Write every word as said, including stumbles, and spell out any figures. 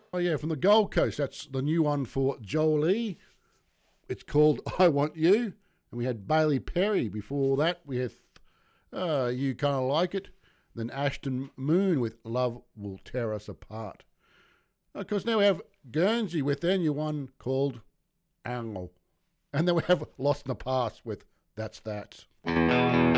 Oh, yeah, from the Gold Coast. That's the new one for Jolie. It's called I Want You. And we had Bailey Perry. Before that, we had uh, You Kind of Like It. Then Ashton Moon with Love Will Tear Us Apart. Of course, now we have Guernsey with their new one called Owl. And then we have Lost in the Past with That's That.